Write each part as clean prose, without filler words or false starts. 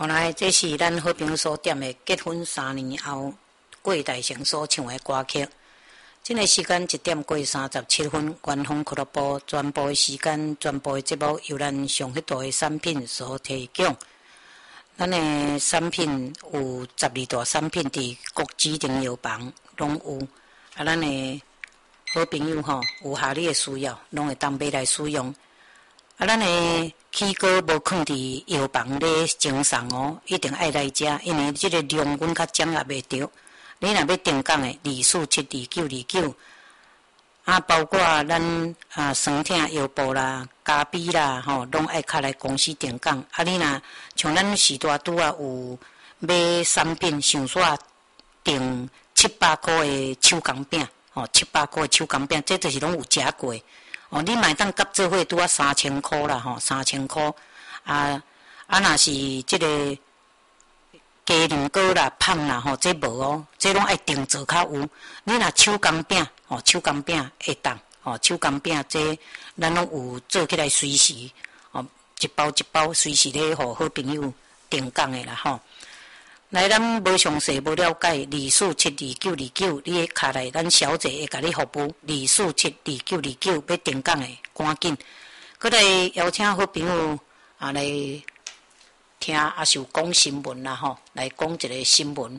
后来这是咱好朋友所点的结婚3年后郭大成所唱的歌曲。这个时间1点过37分，官方俱乐部全部的时间、全部的节目由咱上迄度的产品所提供。咱的产品有12大产品伫各指定药房拢有，啊，咱的好朋友吼有下你的需要，拢会当买来使用。啊，咱的起膏无放伫药房咧赠送哦，一定爱来食，因为即个量阮较掌握袂着。你若要订购的24722929，啊，包括咱酸痛腰部啦、咖啡啦，吼，拢爱较来公司订购。啊，你若像咱时大拄啊有买产品，想煞订700块的手工饼，吼，700块的手工饼，这就是拢有食过。哦，你买当夹做伙拄啊3000块啦，吼，3000块。啊，若是即个鸡卵糕啦、芳啦，吼，这无哦，这拢爱定做较有。你若手工饼，吼，手工饼会当，吼，手工饼这咱拢有做起来随时，哦，一包一包随时咧，互好朋友订购的啦，吼。来，咱无详细无了解，24722929，你咧卡来，咱小姐会甲你服务。24722929要订购的，赶紧。搁来邀请好朋友来听阿秀讲新闻啦，吼，来讲一个新闻。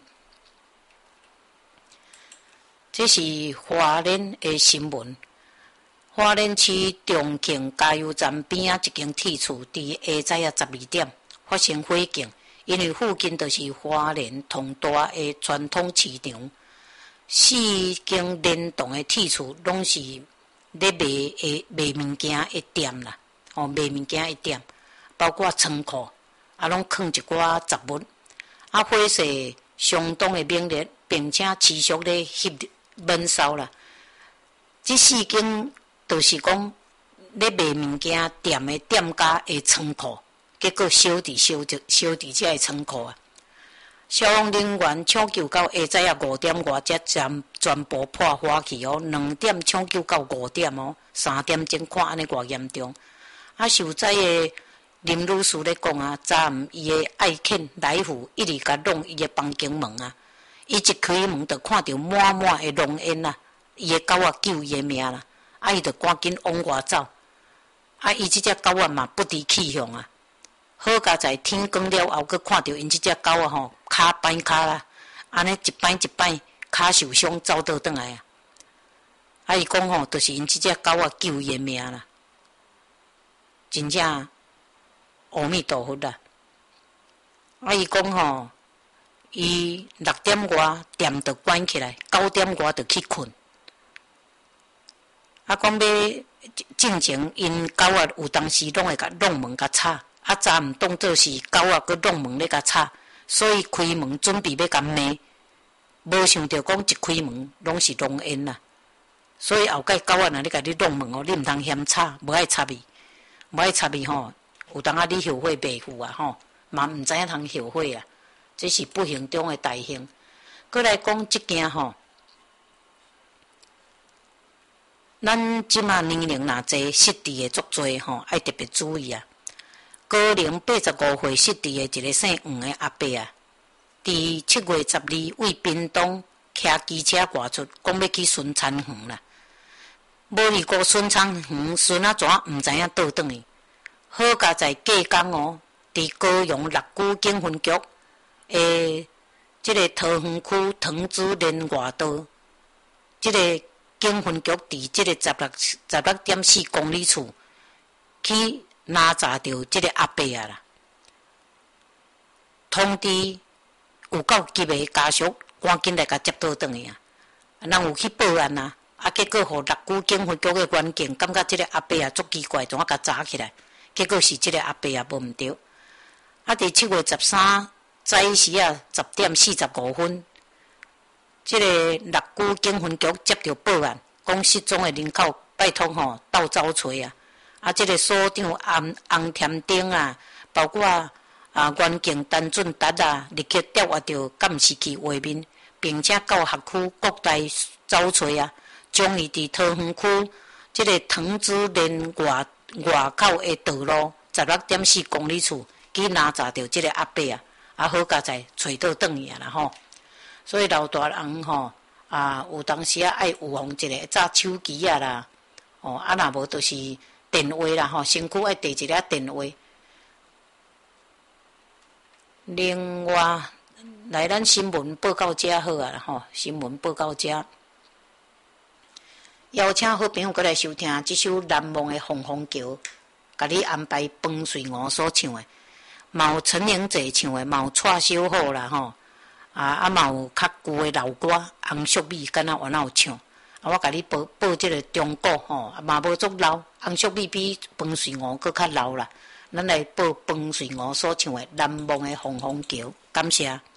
这是花莲的新闻。花莲市中庆加油站边一间铁厝，伫下早12点发生火警。因为附近就是花莲通大的传统市场，4间联动的铁厝拢是咧卖物件的店啦，哦，卖物件的店，包括仓库，啊，拢放一寡杂物，啊，火势相当的猛烈，并且持续咧闷烧啦。这4间就是讲咧卖物件店的店家的仓库。结果烧伫这个仓库啊！消防人员抢救到下早5点外，才全部破火去哦。2点抢救到5点哦，3点钟看安尼偌严重。啊，受灾的林女士咧讲啊，昨暗伊的爱犬来福一直甲弄伊的房间门啊，伊一开门就看到满满的浓烟啊，伊的狗仔救伊的命啦，啊，伊就赶紧往外走。啊，伊即只狗仔嘛不知去向啊。好佳在天光了后，佮看到因即只狗啊吼，骹摆骹啦，安尼一摆一摆，骹受伤走倒转来啊！啊，伊讲吼，就是因即只狗啊救伊命啦，真正阿弥陀佛啦！啊，伊讲吼，伊6点外店就关起来，9点外就去困。啊，讲要进前，因狗啊有当时拢会甲弄门甲吵。啊，昨暗当作是狗仔佮弄门咧甲吵，所以开门准备要甲骂，无想到讲一开门拢是浓烟啦。所以后摆狗仔若咧甲你弄门哦，你毋通嫌吵，无爱插伊，无爱插伊吼，有当啊你后悔袂赴啊吼，嘛毋知影通后悔啊，这是不幸中的大幸。过来讲即件吼，咱即马年龄若济，失智的足多吼，爱特别注意啊。高龄85岁失智的一个姓黄的阿伯啊，伫7月12为屏东骑机车外出，讲要去孙餐园啦。无去过孙餐园，孙啊怎毋知影倒转去？好佳在隔工哦，伫高雄6股警分局即个桃园区桃子连外道，即个警分局伫即个16.4公里处去。拿查到即个阿伯啊啦，通知有够急的家属，赶紧来甲接倒转去啊！人有去报案啊，啊，结果互6股警分局的员警感觉即个阿伯啊足奇怪，怎啊甲查起来？结果是即个阿伯啊无毋对。啊，伫7月13早时啊10点45分，即个6股警分局接到报案，讲失踪的人口拜托吼到找找啊！啊，即个所长洪添丁啊，包括员警陈俊达啊，立刻调阅到监视器画面，并且到辖区各地找找啊，将伊伫桃园区即个桃子连外口的道路16.4公里处去拿查到即个阿伯啊， 啊好佳在找倒转去啦吼。所以老大人吼有当时爱有防一个早手机啦，若无就是电话啦吼，身躯爱带一个电话。另外，来咱新闻报到遮好啊啦吼，新闻报到遮。邀请好朋友过来收听这首难忘的《凤凰桥》，甲你安排彭水娥所唱的，嘛有陈玲姐唱的，嘛有蔡小虎啦吼，嘛有较旧的老歌，洪淑美敢若有唱，我甲你报这个中国吼，嘛无足老，洪淑美比彭水娥搁较老啦，咱来报彭水娥所唱的《难忘的凤凰桥》，感谢。